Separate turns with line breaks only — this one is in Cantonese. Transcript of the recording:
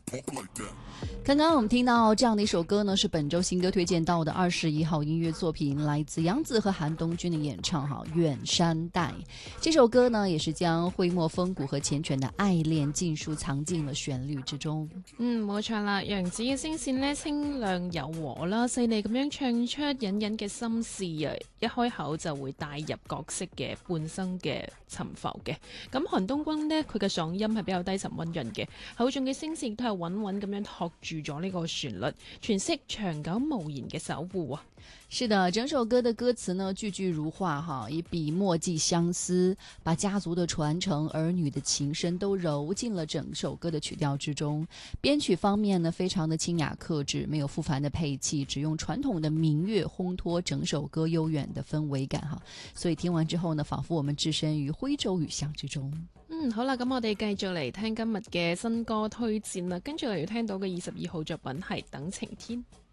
刚刚我们听到这样的一首歌呢，是本周新歌推荐到的21号音乐作品，来自杨紫和韩东君的演唱哈，《远山黛》。这首歌呢，也是將灰墨風骨和繾綣的愛戀盡數藏進了旋律之中。
冇錯啦，楊紫嘅聲線呢，清亮柔和啦，細膩咁樣唱出隱隱嘅心事啊，一開口就會帶入角色嘅半生嘅沉浮嘅。咁韓東君呢，佢嘅嗓音係比較低沉溫潤嘅，厚重嘅聲線都係穩穩咁樣托住咗呢個旋律，詮釋長久無言嘅守護啊！
是的，整首歌的歌詞呢，句句如畫哈，以筆墨寄相思，把家族的傳承、兒女的情深都揉進了整首歌的曲調之中。編曲方面呢，非常的清雅克制，沒有復繁的配器，只用傳統的民樂烘托整首歌悠遠的氛圍感哈。所以聽完之後呢，仿佛我們置身於徽州雨巷之中。
好啦，咁我哋繼續嚟聽今日嘅新歌推薦啦，跟住嚟要聽到嘅22號作品係《等晴天》。